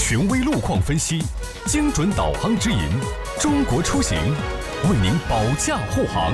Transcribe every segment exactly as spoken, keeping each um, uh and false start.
权威路况分析，精准导航指引，中国出行为您保驾护航。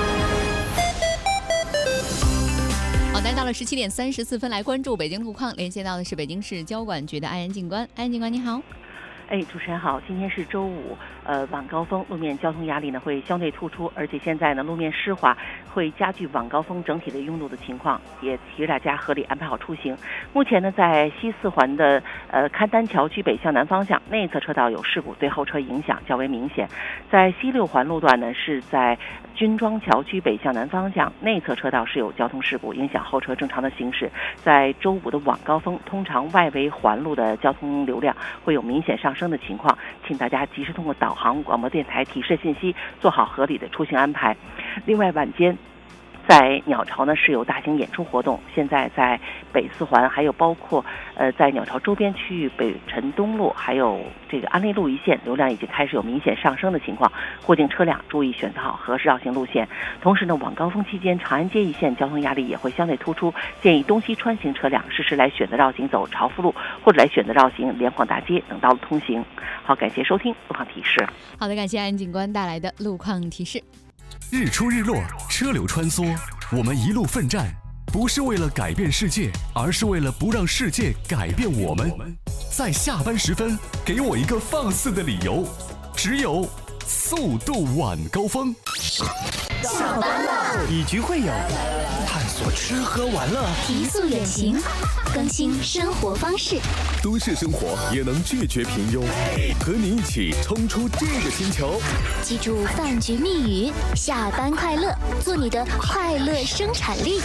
好，来到了十七点三十四分，来关注北京路况，连线到的是北京市交管局的安然警官。安然警官你好。 哎，主持人好，今天是周五，呃，晚高峰，路面交通压力呢会相对突出，而且现在呢路面湿滑，会加剧晚高峰整体的拥堵的情况，也提示大家合理安排好出行。目前呢，在西四环的呃勘丹桥区北向南方向内侧车道有事故，对后车影响较为明显。在西六环路段呢，是在军庄桥区北向南方向内侧车道是有交通事故，影响后车正常的行驶。在周五的晚高峰，通常外围环路的交通流量会有明显上升的情况，请大家及时通过导航、广播电台提示信息，做好合理的出行安排。另外，晚间在鸟巢呢是有大型演出活动，现在在北四环，还有包括呃在鸟巢周边区域北辰东路，还有这个安利路一线，流量已经开始有明显上升的情况，过境车辆注意选择好合适绕行路线。同时呢，晚高峰期间长安街一线交通压力也会相对突出，建议东西穿行车辆适时来选择绕行走巢福路，或者来选择绕行连广大街等道路通行。好，感谢收听路况提示。 好的，感谢安警官带来的路况提示。 日出日落，车流穿梭，我们一路奋战，不是为了改变世界，而是为了不让世界改变我们。在下班时分，给我一个放肆的理由，只有速度晚高峰。 下班了，以局会友，探索吃喝玩乐， 提速远行，更新生活方式。 都市生活也能拒绝平庸，和你一起冲出这个星球。 记住饭局密语：下班快乐，做你的快乐生产力。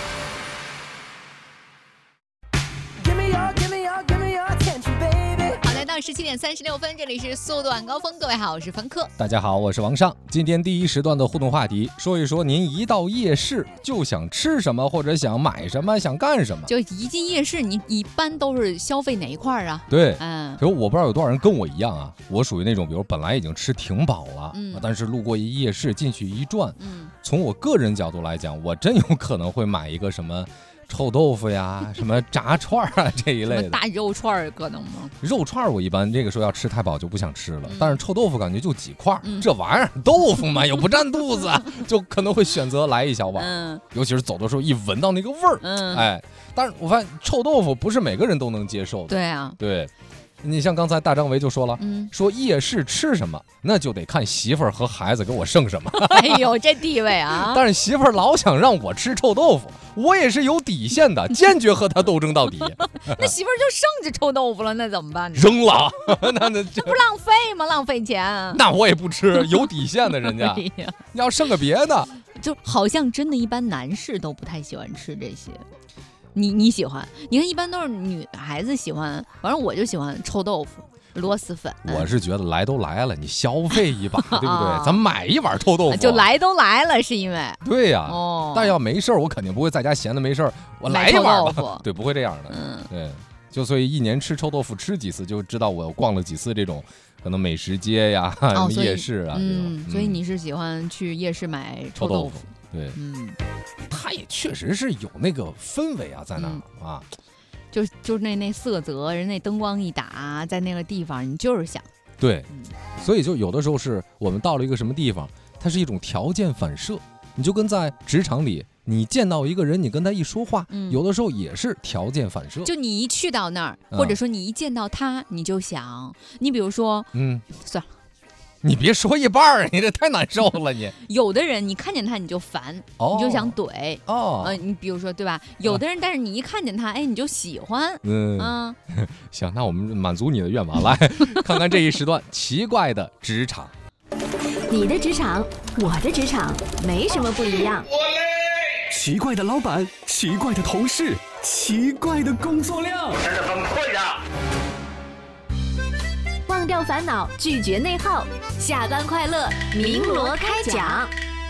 到十七点三十六分，这里是速度晚高峰，各位好，我是凡科。 大家好，我是王尚。今天第一时段的互动话题，说一说您一到夜市就想吃什么，或者想买什么，想干什么。 就一进夜市，你一般都是消费哪一块啊？ 对， 嗯， 可是我不知道有多少人跟我一样啊，我属于那种，比如本来已经吃挺饱了， 嗯， 但是路过一夜市进去一转， 嗯， 从我个人角度来讲，我真有可能会买一个什么臭豆腐呀，什么炸串啊这一类的， 什么大肉串可能吗？ 肉串我一般这个时候要吃太饱就不想吃了， 嗯、 但是臭豆腐感觉就几块， 嗯、 这玩意儿豆腐嘛又不占肚子，就可能会选择来一小碗。 嗯， 尤其是走的时候一闻到那个味儿， 嗯， 哎，但是我发现臭豆腐不是每个人都能接受的。 对啊， 对。你像刚才大张维就说了， 嗯， 说夜市吃什么，那就得看媳妇儿和孩子给我剩什么。 哎呦，这地位啊！ 但是媳妇儿老想让我吃臭豆腐，我也是有底线的，坚决和他斗争到底。 那媳妇儿就剩这臭豆腐了，那怎么办呢？ 扔了，那那这不浪费吗？浪费钱。 那我也不吃，有底线的人家。 哎呀， 你要剩个别的， 就好像真的一般男士都不太喜欢吃这些。你你喜欢？你看一般都是女孩子喜欢，反正我就喜欢臭豆腐、螺蛳粉。 我是觉得来都来了，你消费一把，对不对？咱买一碗臭豆腐。 就来都来了，是因为对呀、啊。 哦。 但要没事我肯定不会在家闲的没事我来一碗吧。对，不会这样的。 嗯， 对，就所以一年吃臭豆腐吃几次，就知道我逛了几次这种可能美食街呀、 哦、 夜市啊。 嗯，所以你是喜欢去夜市买臭豆腐？ 对， 嗯， 它也确实是有那个氛围啊，在那儿、 嗯、 啊， 就就那那色泽，人那灯光一打，在那个地方，你就是想对、 嗯， 所以就有的时候是我们到了一个什么地方，它是一种条件反射，你就跟在职场里，你见到一个人，你跟他一说话， 嗯、 有的时候也是条件反射。 就你一去到那儿， 嗯、 或者说你一见到他，你就想，你比如说， 嗯， 算了。 你别说一半儿，你这太难受了你。 有的人你看见他你就烦， 哦、 你就想怼哦， 呃，你比如说对吧？有的人，但是你一看见他，哎，你就喜欢。 嗯啊， 行，那我们满足你的愿望，来看看这一时段奇怪的职场。 你的职场，我的职场，没什么不一样。 奇怪的老板，奇怪的同事，奇怪的工作量， 真的崩溃呀！ 忘掉烦恼，拒绝内耗，下班快乐，鸣锣开讲。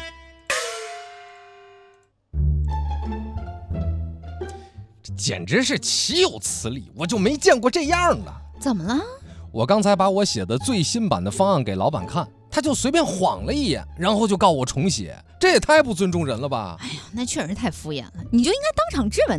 这简直是岂有此理，我就没见过这样的。 怎么了？ 我刚才把我写的最新版的方案给老板看，他就随便晃了一眼，然后就告我重写，这也太不尊重人了吧。 哎呀，那确实太敷衍了，你就应该当场质问他，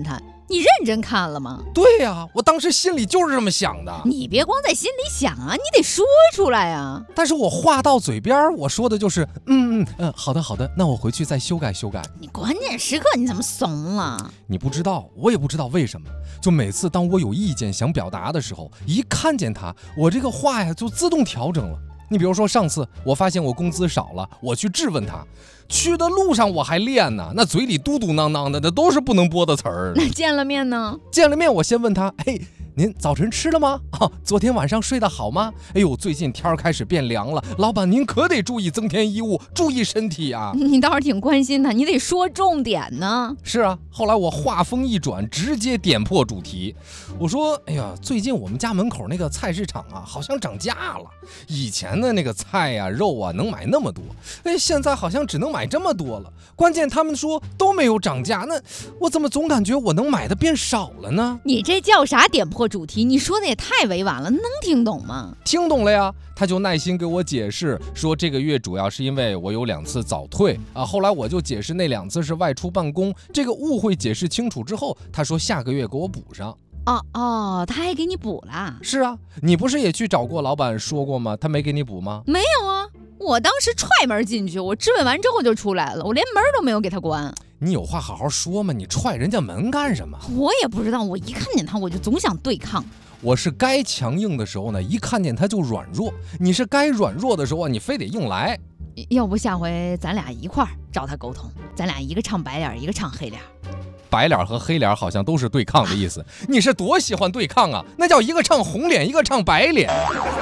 你认真看了吗？ 对呀、啊，我当时心里就是这么想的。 你别光在心里想啊，你得说出来啊。 但是我话到嘴边，我说的就是嗯嗯嗯，好的好的，那我回去再修改修改。 你关键时刻你怎么怂了？ 你不知道，我也不知道为什么，就每次当我有意见想表达的时候，一看见他，我这个话呀就自动调整了。你比如说上次我发现我工资少了，我去质问他，去的路上我还练呢，那嘴里嘟嘟囔囔的，那都是不能播的词儿。 那见了面呢？ 见了面我先问他，嘿，您早晨吃了吗？啊，昨天晚上睡得好吗？哎呦，最近天儿开始变凉了，老板您可得注意增添衣物，注意身体啊。 你倒是挺关心他，你得说重点呢。 是啊，后来我话锋一转，直接点破主题。我说，哎呀，最近我们家门口那个菜市场啊，好像涨价了。以前的那个菜呀、啊、肉啊能买那么多，哎，现在好像只能买这么多了。关键他们说都没有涨价，那我怎么总感觉我能买的变少了呢？ 你这叫啥点破主题？你说的也太委婉了，能听懂吗？ 听懂了呀，他就耐心给我解释说，这个月主要是因为我有两次早退啊。后来我就解释那两次是外出办公，这个误会解释清楚之后，他说下个月给我补上。 哦哦，他还给你补了？ 是啊，你不是也去找过老板说过吗？他没给你补吗？ 没有啊，我当时踹门进去，我质问完之后就出来了，我连门都没有给他关。 你有话好好说嘛，你踹人家门干什么？ 我也不知道，我一看见他我就总想对抗。 我是该强硬的时候呢，一看见他就软弱；你是该软弱的时候啊，你非得硬来。 要不下回咱俩一块儿找他沟通，咱俩一个唱白脸，一个唱黑脸。 白脸和黑脸好像都是对抗的意思，你是多喜欢对抗啊？那叫一个唱红脸，一个唱白脸。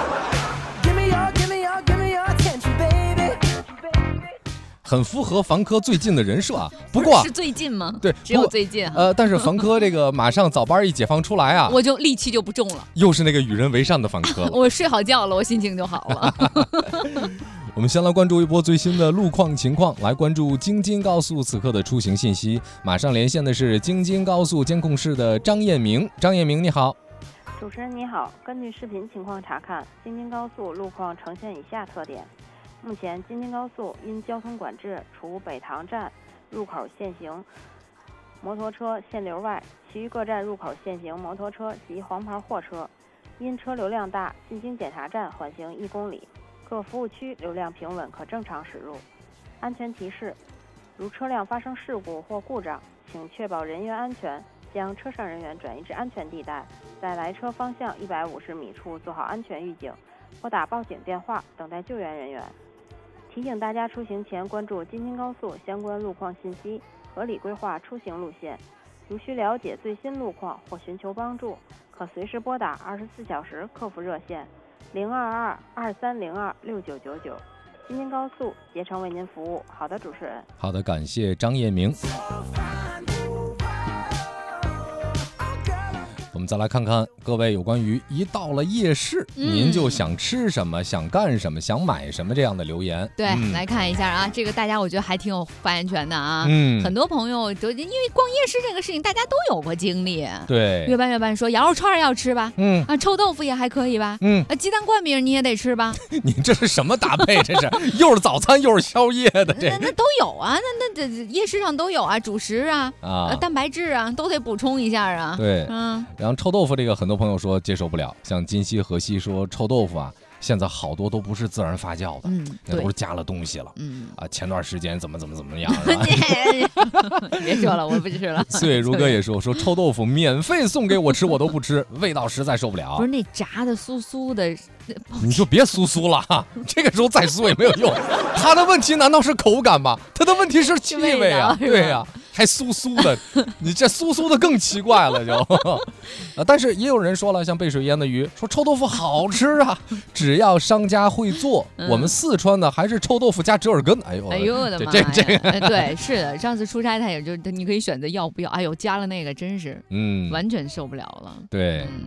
很符合房科最近的人设啊，不过不是最近吗？ 对， 只有最近哈。 呃，但是房科这个马上早班一解放出来啊， 我就戾气就不重了， 又是那个与人为善的房科。 我睡好觉了，我心情就好了。 我们先来关注一波最新的路况情况，来关注京津高速此刻的出行信息。马上连线的是京津高速监控室的张艳明，张艳明你好。 主持人你好，根据视频情况查看，京津高速路况呈现以下特点。目前京津高速因交通管制，除北塘站入口限行摩托车限流外，其余各站入口限行摩托车及黄牌货车。因车流量大，进京检查站缓行一公里，各服务区流量平稳，可正常驶入。安全提示：如车辆发生事故或故障，请确保人员安全，将车上人员转移至安全地带，在来车方向一百五十米处做好安全预警，拨打报警电话等待救援人员。提醒大家出行前关注京津高速相关路况信息，合理规划出行路线。如需了解最新路况或寻求帮助，可随时拨打二十四小时客服热线零二二二三零二六九九九。京津高速竭诚为您服务。好的，主持人。 好的，感谢张艳明。我们再来看看各位有关于一到了夜市、嗯、您就想吃什么想干什么想买什么这样的留言。 对、嗯、来看一下啊，这个大家我觉得还挺有发言权的啊。嗯，很多朋友都因为逛夜市这个事情大家都有过经历。 对， 月半月半说羊肉串要吃吧，嗯啊，臭豆腐也还可以吧，嗯啊，鸡蛋灌饼你也得吃吧。 你这是什么搭配？这是又是早餐又是宵夜的，这那那都有啊，那那这夜市上都有啊，主食啊啊，蛋白质啊都得补充一下啊。 对，嗯，然后臭豆腐这个很多朋友说接受不了，像金西河西说臭豆腐啊，现在好多都不是自然发酵的，嗯，那都是加了东西了，嗯啊，前段时间怎么怎么怎么样， 别说了，我不吃了。 对，如哥也说说臭豆腐免费送给我吃，我都不吃，味道实在受不了。 不是那炸的酥酥的， 你就别酥酥了哈，这个时候再酥也没有用。他的问题难道是口感吗？他的问题是气味啊，对呀、啊。还酥酥的，你这酥酥的更奇怪了就。啊，但是也有人说了，像背水淹的鱼，说臭豆腐好吃啊，只要商家会做。嗯、我们四川的还是臭豆腐加折耳根。哎呦， 哎呦我的妈呀！这这个对，是的，上次出差他也就你可以选择要不要。哎呦，加了那个真是，嗯，完全受不了了。 对。 嗯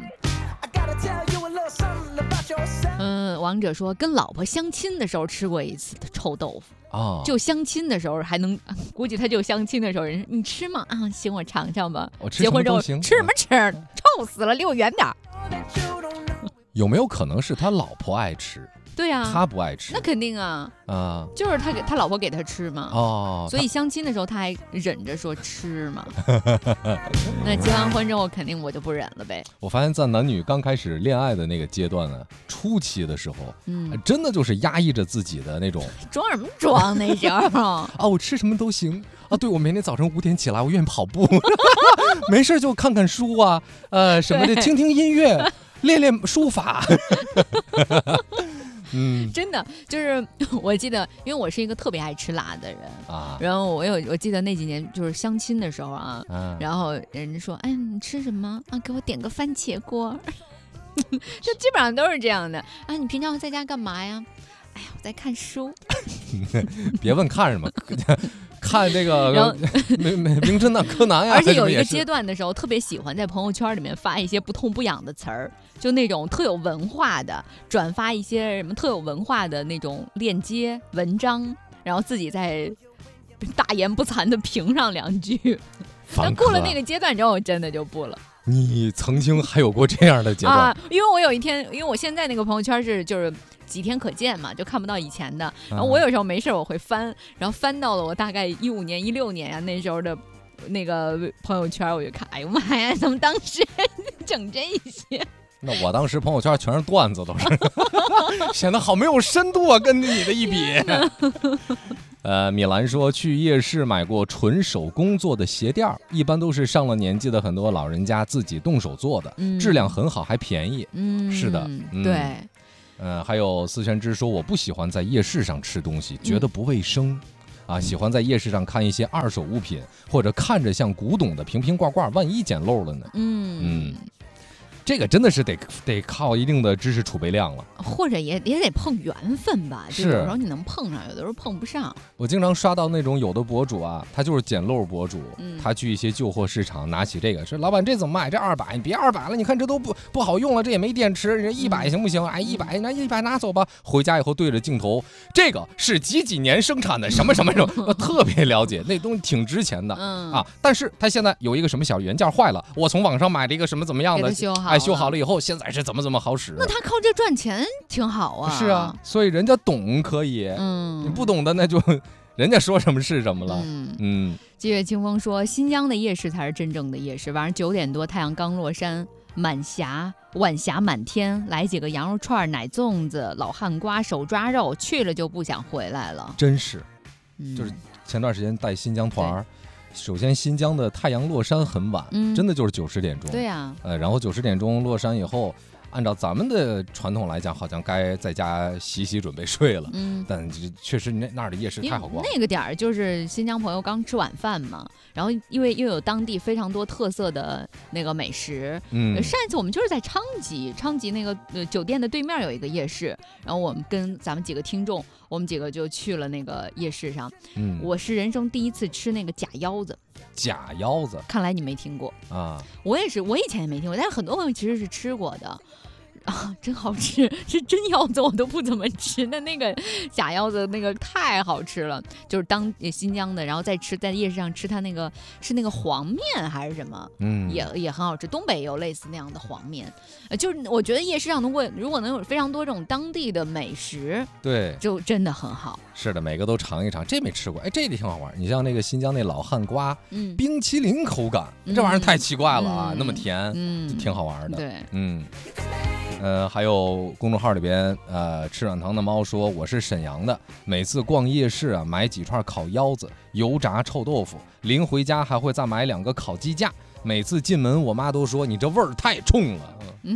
嗯，王者说跟老婆相亲的时候吃过一次的臭豆腐啊、哦，就相亲的时候还能，估计他就相亲的时候人你吃吗？啊，行，我尝尝吧。 我吃什么都行， 吃什么吃？臭死了，离我远点。 有没有可能是他老婆爱吃， 对呀、啊， 他不爱吃， 那肯定啊， 啊， 就是他给他老婆给他吃嘛， 哦， 所以相亲的时候他还忍着说吃嘛。那结完婚之后，肯定我就不忍了呗。 我发现，在男女刚开始恋爱的那个阶段呢，初期的时候，嗯，真的就是压抑着自己的那种， 装什么装那时候啊，我吃什么都行啊，对我每天早上五点起来，我愿意跑步，没事就看看书啊，呃，什么的，听听音乐。练练书法， 嗯，真的就是我记得，因为我是一个特别爱吃辣的人啊，然后我有我记得那几年就是相亲的时候啊，啊然后人家说，哎，你吃什么啊？给我点个番茄锅，就基本上都是这样的啊。你平常在家干嘛呀？哎呀，我在看书。 别问看什么。看这个名名侦探柯南呀， 而且有一个阶段的时候，特别喜欢在朋友圈里面发一些不痛不痒的词儿，就那种特有文化的，转发一些什么特有文化的那种链接文章，然后自己再大言不惭的评上两句。但过了那个阶段之后，我真的就不了。 你曾经还有过这样的阶段啊？因为我有一天，因为我现在那个朋友圈是就是几天可见嘛，就看不到以前的。然后我有时候没事我会翻，然后翻到了我大概一五年、一六年啊那时候的那个朋友圈，我就看，哎呦妈呀，怎么当时整这些？ 那我当时朋友圈全是段子，都是显得好没有深度啊，跟你的一比。呃，米兰说去夜市买过纯手工做的鞋垫，一般都是上了年纪的很多老人家自己动手做的，嗯、质量很好，还便宜。嗯，是的， 嗯、对。 呃，还有思璇之说，我不喜欢在夜市上吃东西，觉得不卫生。嗯啊，喜欢在夜市上看一些二手物品，或者看着像古董的瓶瓶罐罐，万一捡漏了呢？嗯嗯。这个真的是得得靠一定的知识储备量了， 或者也也得碰缘分吧。就有时候你能碰上，有的时候碰不上。 我经常刷到那种有的博主啊，他就是捡漏博主，嗯、他去一些旧货市场拿起这个说：“老板，这怎么卖？这二百，你别二百了，你看这都不不好用了，这也没电池，人一百行不行？哎，一百，那一百拿走吧。回家以后对着镜头，这个是几几年生产的，什么什么什么，特别了解，那东西挺值钱的、嗯、啊。但是他现在有一个什么小元件坏了，我从网上买了一个什么怎么样的， 修好。 哎，修好了以后，现在是怎么怎么好使？ 那他靠这赚钱挺好啊。 是啊，所以人家懂可以，嗯，你不懂的那就人家说什么是什么了。嗯嗯。季月清风说，新疆的夜市才是真正的夜市，晚上九点多，太阳刚落山，满霞晚霞满天，来几个羊肉串、奶粽子、老汉瓜、手抓肉，去了就不想回来了。 真是，嗯、就是前段时间带新疆团。首先，新疆的太阳落山很晚，嗯、真的就是九十点钟。 对呀、啊， 呃，然后九十点钟落山以后，按照咱们的传统来讲，好像该在家洗洗准备睡了。嗯，但确实那那儿的夜市太好逛。 那个点儿就是新疆朋友刚吃晚饭嘛，然后因为又有当地非常多特色的那个美食。嗯，上一次我们就是在昌吉，昌吉那个、呃、酒店的对面有一个夜市，然后我们跟咱们几个听众。我们几个就去了那个夜市上，嗯，我是人生第一次吃那个假腰子。 假腰子， 看来你没听过啊？我也是，我以前也没听过，但是很多朋友其实是吃过的。啊，真好吃！是真腰子我都不怎么吃，那那个假腰子那个太好吃了，就是当新疆的，然后再吃在夜市上吃它那个是那个黄面还是什么，嗯，也也很好吃。东北也有类似那样的黄面，呃，就是我觉得夜市上如果如果能有非常多这种当地的美食， 对， 就真的很好。 是的，每个都尝一尝，这没吃过，哎，这里挺好玩。你像那个新疆那老汉瓜，嗯，冰淇淋口感，嗯、这玩意儿太奇怪了啊，嗯、那么甜，嗯，就挺好玩的。 对， 嗯。呃，还有公众号里边，呃，吃软糖的猫说，我是沈阳的，每次逛夜市啊，买几串烤腰子、油炸臭豆腐，临回家还会再买两个烤鸡架。每次进门，我妈都说你这味儿太冲了。嗯，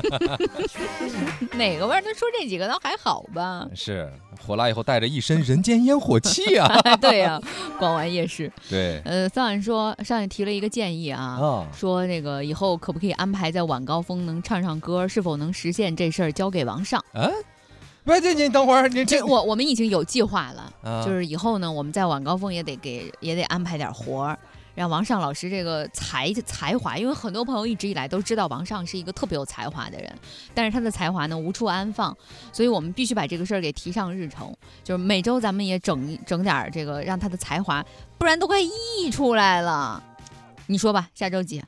哪个味儿？他说这几个倒还好吧？ 是回来以后带着一身人间烟火气啊！ 对呀、啊，逛完夜市。 对， 呃，桑婉说上去提了一个建议啊，哦、说那个以后可不可以安排在晚高峰能唱唱歌？是否能实现这事儿，交给王上。啊不，这你等会儿，你这我我们已经有计划了，啊、就是以后呢，我们在晚高峰也得给也得安排点活儿。让王上老师这个才才华，因为很多朋友一直以来都知道王上是一个特别有才华的人，但是他的才华呢无处安放，所以我们必须把这个事儿给提上日程，就是每周咱们也整整点这个让他的才华，不然都快溢出来了。你说吧，下周几？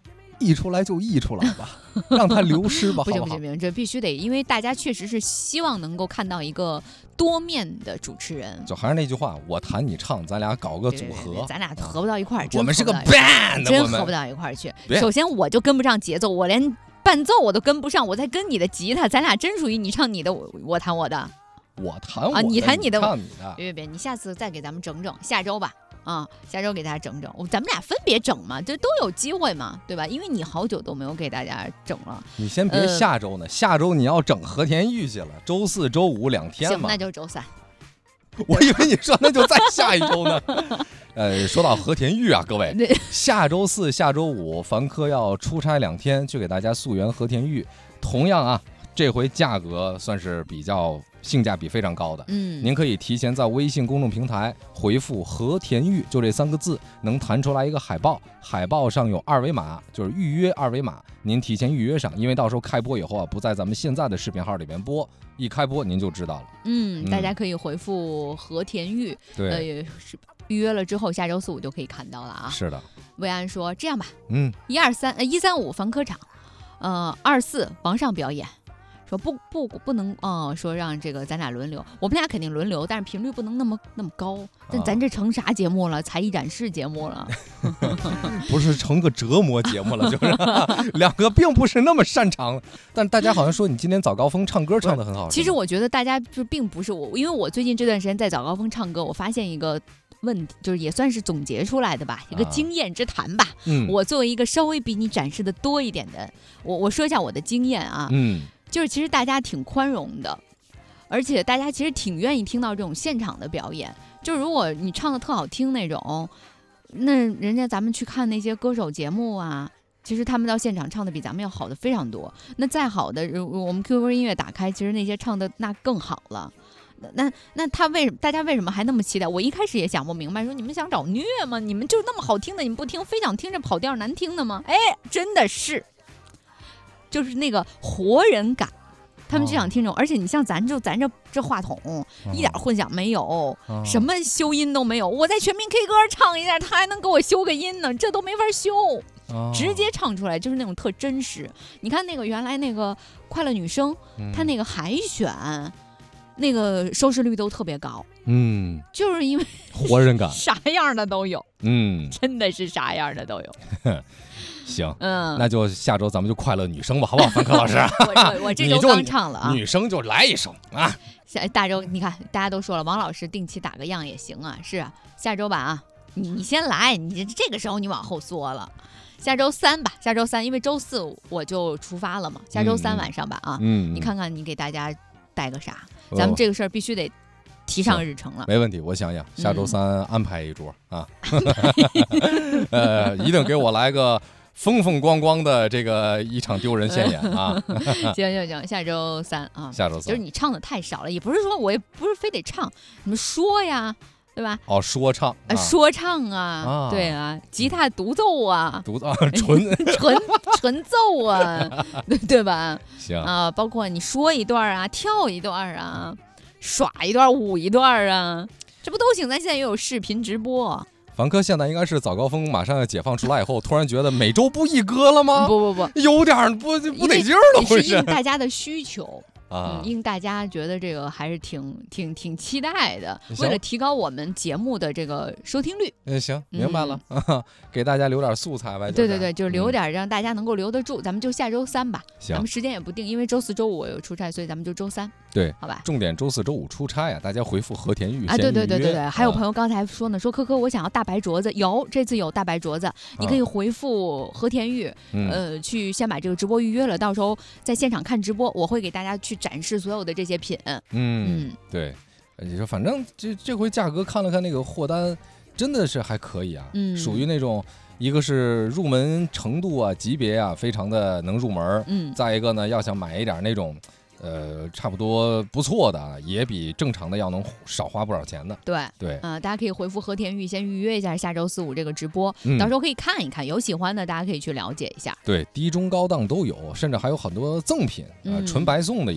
溢出来就溢出来吧，让它流失吧，好不好？ 不行不行不行，这必须得，因为大家确实是希望能够看到一个多面的主持人。 就还是那句话，我弹你唱，咱俩搞个组合， 对对对咱俩合不到一块儿， 我们是个 band， 真合不到一块儿去。首先我就跟不上节奏，我连伴奏我都跟不上，我再跟你的吉他，咱俩真属于你唱你的，我我弹我的。 我弹我的， 啊，你弹你的， 唱你的。 别别别，你下次再给咱们整整，下周吧。啊，下周给大家整整，咱们俩分别整嘛，这都有机会嘛，对吧？因为你好久都没有给大家整了。 你先别下周呢，呃、下周你要整和田玉去了，周四周五两天嘛。 行，那就周三。 我以为你说那就再下一周呢。呃，说到和田玉啊，各位，下周四、下周五，凡科要出差两天，去给大家溯源和田玉。同样啊，这回价格算是比较性价比非常高的。嗯，您可以提前在微信公众平台回复和田玉，就这三个字，能弹出来一个海报，海报上有二维码，就是预约二维码，您提前预约上，因为到时候开播以后啊，不在咱们现在的视频号里面播，一开播您就知道了。 嗯，大家可以回复和田玉， 对， 呃，预约了之后，下周四五就可以看到了啊。 是的。 魏安说这样吧， 嗯， 一二三，呃，一三五房科场，呃，二四王上表演。说不不不能啊、呃！说让这个咱俩轮流，我们俩肯定轮流，但是频率不能那么那么高。但咱这成啥节目了？才艺展示节目了， 不是成个折磨节目了，就是两个并不是那么擅长。但大家好像说你今天早高峰唱歌唱得很好。 其实我觉得大家就并不是我，因为我最近这段时间在早高峰唱歌，我发现一个问题，就是也算是总结出来的吧，一个经验之谈吧。 嗯， 我作为一个稍微比你展示的多一点的，我我说一下我的经验啊。 嗯。 就是其实大家挺宽容的，而且大家其实挺愿意听到这种现场的表演。就如果你唱的特好听那种，那人家咱们去看那些歌手节目啊，其实他们到现场唱的比咱们要好的非常多。那再好的，我们 Q Q 音乐打开，其实那些唱的那更好了。那那他为什么大家为什么还那么期待？我一开始也想不明白，说你们想找虐吗？你们就那么好听的，你们不听，非想听着跑调难听的吗？哎，真的是。就是那个活人感，他们就想听这种、哦，而且你像咱就咱这这话筒、哦、一点混响没有、哦，什么修音都没有。我在全民 K 歌唱一下，他还能给我修个音呢，这都没法修，哦、直接唱出来就是那种特真实。你看那个原来那个快乐女声，嗯、他那个海选，那个收视率都特别高， 嗯， 就是因为活人感， 啥样的都有， 嗯， 真的是啥样的都有。 行， 嗯， 那就下周咱们就快乐女声吧，好不好，樊科老师？ 我我我这周刚唱了啊， 女生就来一首啊。 下大周你看大家都说了，王老师定期打个样也行啊，是啊，下周吧啊，你你先来，你这个时候你往后缩了，下周三吧，下周三，因为周四我就出发了嘛，下周三晚上吧啊，嗯，你看看你给大家带个啥，嗯、咱们这个事儿必须得提上日程了。 没问题，我想想，下周三安排一桌、嗯、啊，呃，一定给我来个。风风光光的这个一场丢人现眼啊！ 行行行，下周三啊， 下周三就是你唱的太少了，也不是说我也不是非得唱，你们说呀，对吧？ 哦，说唱， 啊、说唱啊，啊，对啊，吉他独奏啊， 独奏、啊、纯纯纯奏啊，对对吧？ 行啊，包括你说一段啊，跳一段啊，耍一段，舞一段啊，这不都行？咱现在又有视频直播。 樊科现在应该是早高峰马上要解放出来以后，突然觉得每周不一歌了吗？ 不不不， 有点不不得劲儿了， 是应大家的需求啊、 嗯，应大家觉得这个还是挺挺挺期待的。为了提高我们节目的这个收听率， 嗯，行，明白了，嗯、给大家留点素材呗。 对对对，就是留点让大家能够留得住。嗯、咱们就下周三吧， 行， 咱们时间也不定，因为周四周五我有出差，所以咱们就周三。 对， 好吧。 重点周四周五出差啊，大家回复和田玉啊，对对对对对。还有朋友刚才说呢，说科科我想要大白镯子，有这次有大白镯子，你可以回复和田玉， 嗯、 呃，去先把这个直播预约了，到时候在现场看直播，我会给大家去展示所有的这些品。嗯嗯，对，你说反正这这回价格看了看那个货单，真的是还可以啊，嗯，属于那种。一个是入门程度啊，级别啊，非常的能入门。嗯，再一个呢，要想买一点那种，呃，差不多不错的，也比正常的要能少花不少钱的。 对对， 啊、呃，大家可以回复和田玉，先预约一下下周四五这个直播，嗯、到时候可以看一看，有喜欢的大家可以去了解一下。 对，低中高档都有，甚至还有很多赠品啊、呃，纯白送的也有。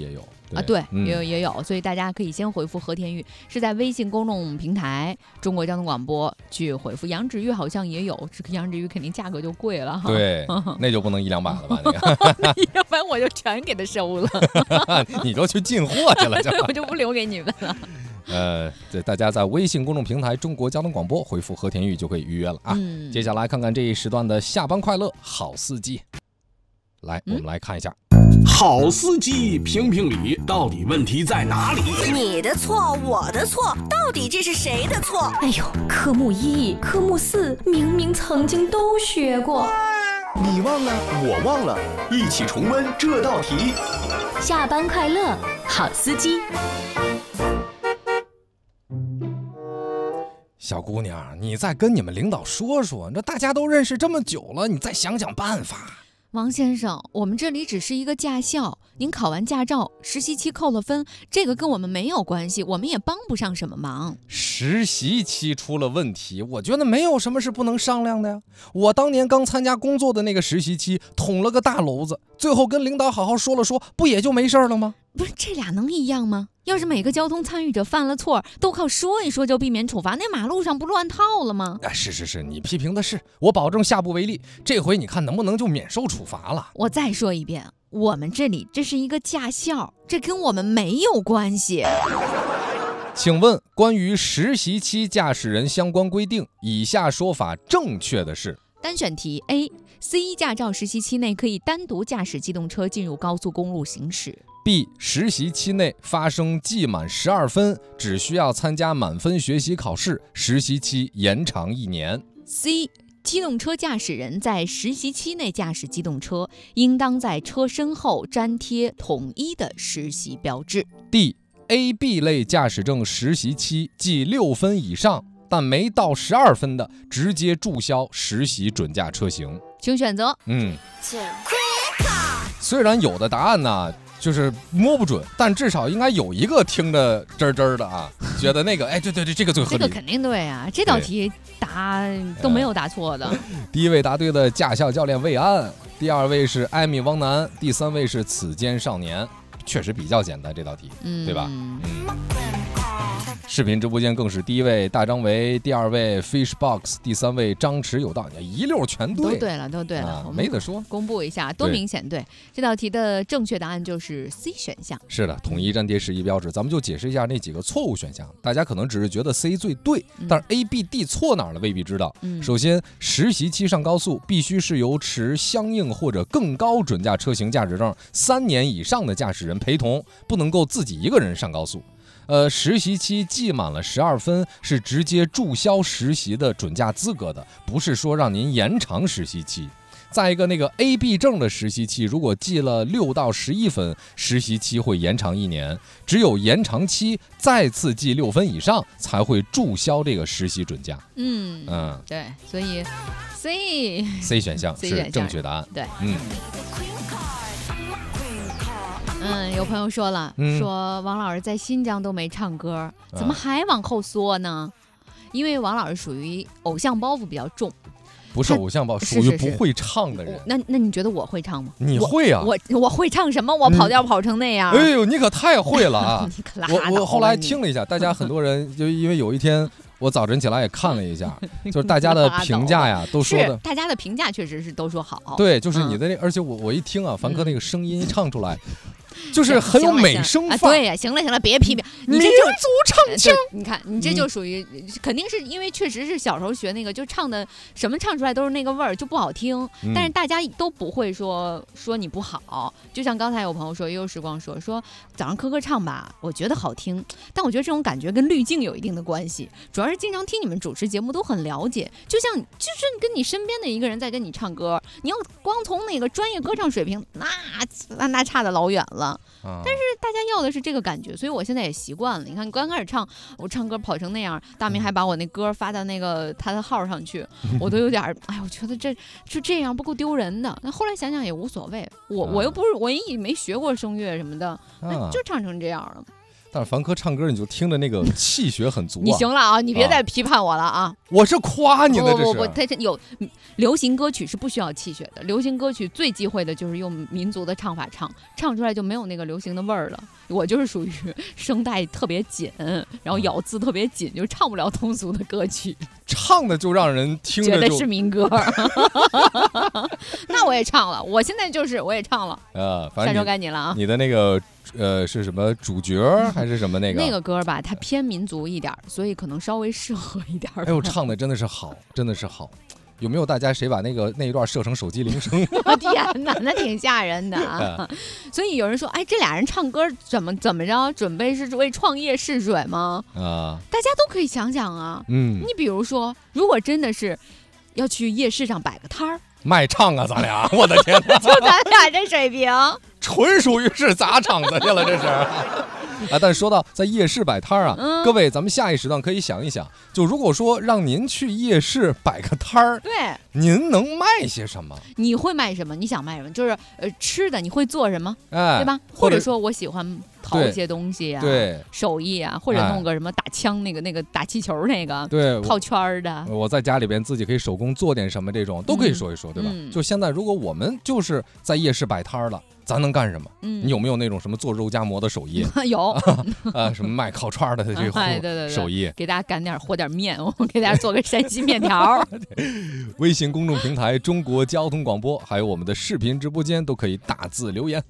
啊，对，嗯、也有也有，所以大家可以先回复和田玉，是在微信公众平台中国交通广播去回复。杨芷玉好像也有，这个杨芷玉肯定价格就贵了哈。 对，那就不能一两百了吧？那个， 要不然我就全给他收了。 你都去进货去了， 我就不留给你们了。 呃，对，大家在微信公众平台中国交通广播回复和田玉就可以预约了啊。嗯、接下来看看这一时段的下班快乐好司机。来，我们来看一下， 嗯、好司机评评理，到底问题在哪里？ 你的错，我的错，到底这是谁的错？ 哎呦，科目一、科目四明明曾经都学过， 你忘了，我忘了，一起重温这道题。 下班快乐，好司机。 小姑娘，你再跟你们领导说说，这大家都认识这么久了，你再想想办法。 王先生，我们这里只是一个驾校，您考完驾照，实习期扣了分，这个跟我们没有关系，我们也帮不上什么忙。 实习期出了问题，我觉得没有什么是不能商量的呀。我当年刚参加工作的那个实习期，捅了个大篓子，最后跟领导好好说了说，不也就没事了吗？ 不是，这俩能一样吗？要是每个交通参与者犯了错，都靠说一说就避免处罚，那马路上不乱套了吗？ 啊，是是是，你批评的是，我保证下不为例。这回你看能不能就免受处罚了？ 我再说一遍，我们这里这是一个驾校，这跟我们没有关系。 请问，关于实习期驾驶人相关规定，以下说法正确的是？ 单选题 A， C 一 驾照实习期内可以单独驾驶机动车进入高速公路行驶。 B. 实习期内发生记满十二分，只需要参加满分学习考试，实习期延长一年。 C. 机动车驾驶人在实习期内驾驶机动车，应当在车身后粘贴统一的实习标志。 D. A、B 类驾驶证实习期记六分以上，但没到十二分的，直接注销实习准驾车型。 请选择。 嗯，虽然有的答案呢就是摸不准，但至少应该有一个听着真真的啊，觉得那个哎，对对对，这个最合理。 这个肯定对啊，这道题答都没有答错的。 第一位答对的驾校教练魏安，第二位是艾米汪楠，第三位是此间少年。确实比较简单这道题，嗯、对吧？嗯。视频直播间更是第一位大张维，第二位 Fishbox， 第三位张弛有道，你一溜全对， 都对了，都对了， 啊、没得说。 公布一下，多明显对。这道题的正确答案就是 C 选项。 是的，统一粘贴实习标志。咱们就解释一下那几个错误选项，大家可能只是觉得 C 最对，嗯、但是 A、B、D 错哪儿了未必知道。嗯、首先，实习期上高速必须是由持相应或者更高准驾车型驾驶证三年以上的驾驶人陪同，不能够自己一个人上高速。呃，实习期记满了十二分，是直接注销实习的准驾资格的，不是说让您延长实习期。再一个，那个 A、B 证的实习期，如果记了六到十一分，实习期会延长一年，只有延长期再次记六分以上，才会注销这个实习准驾。 嗯嗯，对，所以 C C 选项是正确答案。 对， 嗯。 嗯，有朋友说了，嗯、说王老师在新疆都没唱歌，怎么还往后缩呢？啊、因为王老师属于偶像包袱比较重， 不是偶像包，属于不会唱的人。 是是是那那你觉得我会唱吗？ 你会啊？ 我我, 我会唱什么？我跑调跑成那样？ 哎呦，你可太会了啊！ 你可拉倒吧我我后来听了一下，大家很多人就因为有一天。我早晨起来也看了一下，就是大家的评价呀，都说的， 大家的评价确实是都说好。 对，就是你的那，嗯、而且我我一听啊，凡哥那个声音一唱出来。就是很有美声范、 啊、对呀，行了行了，别批评，你这就民族唱腔。 你看，你这就属于、嗯、肯定是因为确实是小时候学那个，就唱的什么唱出来都是那个味儿，就不好听。嗯、但是大家都不会说说你不好，就像刚才有朋友说，悠悠时光说说早上科科唱吧，我觉得好听，但我觉得这种感觉跟滤镜有一定的关系，主要是经常听你们主持节目都很了解，就像就是跟你身边的一个人在跟你唱歌，你要光从那个专业歌唱水平，那那那差得老远了。但是大家要的是这个感觉，所以我现在也习惯了。你看，刚开始唱，我唱歌跑成那样，大明还把我那歌发到那个他的号上去，我都有点，哎，我觉得这就这样不够丢人的。那后来想想也无所谓，我我又不是我也没学过声乐什么的，那就唱成这样了。 但是凡哥唱歌你就听着那个气血很足啊。 你行了啊，你别再批判我了啊！ 我是夸你的，这是。 不不不，它是有流行歌曲是不需要气血的，流行歌曲最忌讳的就是用民族的唱法唱，唱出来就没有那个流行的味儿了。我就是属于声带特别紧，然后咬字特别紧，就唱不了通俗的歌曲。 唱的就让人听着就觉得是民歌。那我也唱了，我现在就是我也唱了。 呃，反正下周该你了啊！ 你的那个呃是什么主角还是什么那个？ 那个歌吧，它偏民族一点，所以可能稍微适合一点。 哎呦，唱的真的是好，真的是好。有没有大家谁把那个那一段设成手机铃声？ 我天哪，那挺吓人的啊！所以有人说，哎，这俩人唱歌怎么怎么着？准备是为创业试水吗？啊，大家都可以想想啊。嗯，你比如说，如果真的是要去夜市上摆个摊儿， 卖唱啊，咱俩，我的天哪， 就咱俩这水平， 纯属于是砸场子去了，这是。啊，但是说到在夜市摆摊儿啊、嗯，各位，咱们下一时段可以想一想，就如果说让您去夜市摆个摊儿， 对， 您能卖些什么？ 你会卖什么？你想卖什么？就是呃吃的，你会做什么？哎，对吧？或者说我喜欢淘一些东西啊， 对， 手艺啊，或者弄个什么打枪那个、哎、那个打气球那个， 对， 套圈的。 我在家里边自己可以手工做点什么，这种都可以说一说，嗯、对吧、嗯？就现在，如果我们就是在夜市摆摊儿了。咱能干什么？嗯，你有没有那种什么做肉夹馍的手艺？ 有啊，什么卖烤串的这个哎，对对对手艺， 给大家擀点和点面，我给大家做个山西面条。 微信公众平台中国交通广播，还有我们的视频直播间都可以大字留言。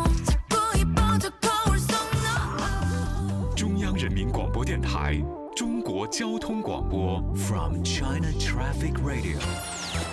中央人民广播电台中国交通广播 From China Traffic Radio。